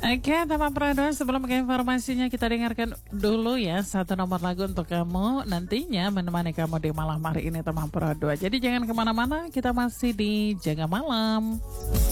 Oke, teman Prado, sebelum ke informasinya kita dengarkan dulu ya satu nomor lagu untuk kamu nantinya menemani kamu di malam hari ini teman Prado. Jadi jangan kemana-mana, kita masih di Jaga Malam.